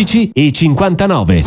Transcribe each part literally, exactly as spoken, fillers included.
undici e cinquantanove.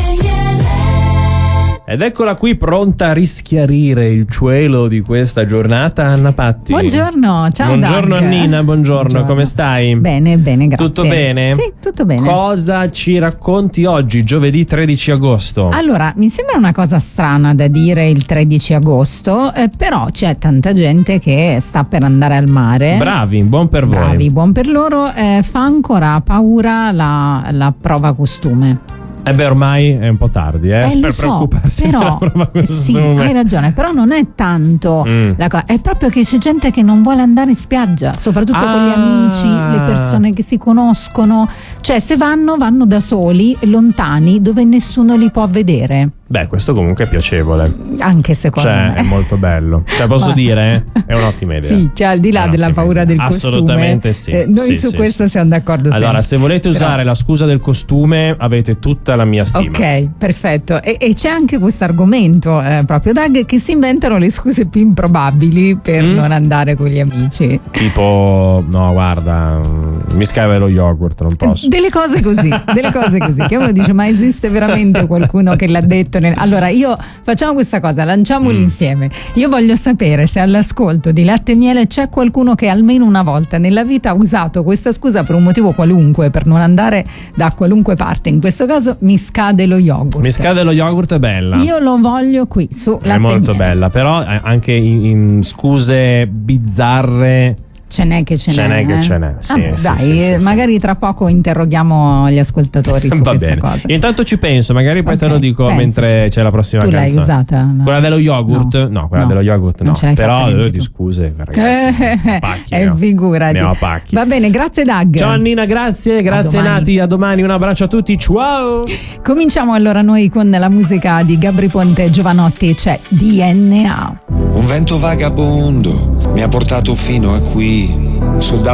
Ed eccola qui pronta a rischiarire il cielo di questa giornata, Anna Patti. Buongiorno, ciao Buongiorno Doug. Annina, buongiorno, buongiorno, come stai? Bene, bene, grazie. Tutto bene? Sì, tutto bene. Cosa ci racconti oggi, giovedì tredici agosto? Allora, mi sembra una cosa strana da dire il tredici agosto, eh, però c'è tanta gente che sta per andare al mare. Bravi, buon per voi. Bravi, buon per loro. Eh, fa ancora paura la, la prova costume. Eh beh, ormai è un po' tardi, eh, eh per so, preoccuparsi però, della prova sì, hai ragione, però non è tanto mm. la cosa, è proprio che c'è gente che non vuole andare in spiaggia, soprattutto ah. con gli amici, le persone che si conoscono, cioè se vanno, vanno da soli, lontani, dove nessuno li può vedere. Beh, questo comunque è piacevole. Anche secondo cioè, me. è molto bello. Cioè, posso dire, è un'ottima idea. Sì, cioè al di là della paura idea. del costume. Assolutamente sì. Eh, noi sì, su sì, questo sì. siamo d'accordo sempre. Allora, se volete Però... usare la scusa del costume, avete tutta la mia stima. Ok, perfetto. E, e c'è anche questo argomento, eh, proprio Doug, che si inventano le scuse più improbabili per mm? non andare con gli amici. Tipo, no, guarda, mi scava lo yogurt, non posso. Delle cose così, delle cose così, che uno dice, ma esiste veramente qualcuno che l'ha detto? Nel... Allora, io facciamo questa cosa, lanciamoli mm. insieme. Io voglio sapere se all'ascolto di Latte e Miele c'è qualcuno che almeno una volta nella vita ha usato questa scusa per un motivo qualunque, per non andare da qualunque parte. In questo caso mi scade lo yogurt. Mi scade lo yogurt è bella. Io lo voglio qui su Latte È molto e Miele. bella, però anche in, in scuse bizzarre. Ce n'è che ce, ce n'è, n'è che eh? ce n'è, sì, ah, sì, dai, sì, sì, magari sì. tra poco interroghiamo gli ascoltatori su Va questa bene. cosa. Intanto ci penso, magari poi okay, te lo dico pensaci. mentre c'è la prossima tu canzone. Tu l'hai usata? No. Quella dello yogurt? No, no quella no. dello yogurt no. Però eh, di scuse, ragazzi. Eh, pacchi, eh, no. figurati. Ne ho pacchi. Va bene, grazie Doug. Ciao Annina, grazie, grazie a Nati, a domani, un abbraccio a tutti, ciao. Cominciamo allora noi con la musica di Gabry Ponte e Giovanotti, c'è D N A. Un vento vagabondo mi ha portato fino a qui, sul davanti